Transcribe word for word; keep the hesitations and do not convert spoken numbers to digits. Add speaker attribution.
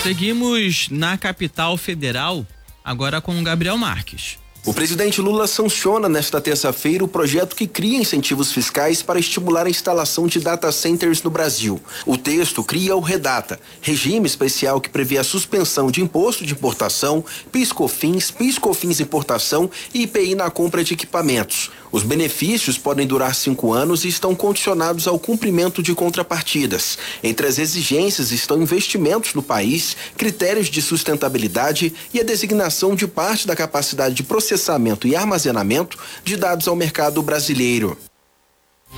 Speaker 1: Seguimos na capital federal, agora com o Gabriel Marques.
Speaker 2: O presidente Lula sanciona nesta terça-feira o projeto que cria incentivos fiscais para estimular a instalação de data centers no Brasil. O texto cria o REDATA, regime especial que prevê a suspensão de imposto de importação, PIS/COFINS, PIS/COFINS importação e I P I na compra de equipamentos. Os benefícios podem durar cinco anos e estão condicionados ao cumprimento de contrapartidas. Entre as exigências estão investimentos no país, critérios de sustentabilidade e a designação de parte da capacidade de processamento e armazenamento de dados ao mercado brasileiro.